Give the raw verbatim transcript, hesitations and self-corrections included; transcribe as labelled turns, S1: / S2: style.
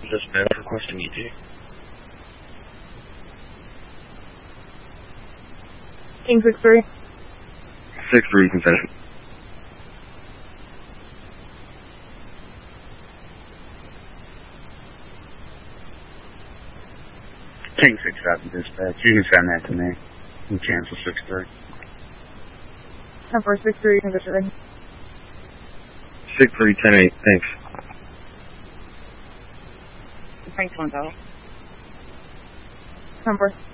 S1: Dispatch requesting E T.
S2: King six three.
S3: six three, concession. King six seven, dispatch. You can send that to me. You cancel six three.
S2: ten four six three, concession.
S3: six three, ten eight, thanks.
S2: Thanks, one though. ten four.